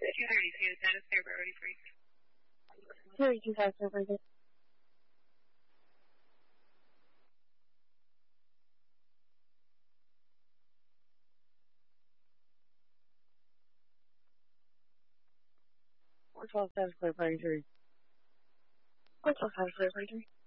232, Dennis Fair, Brody Freak. 32 guys over there. Or 12 times clear, 33. Or 12 times clear, 33.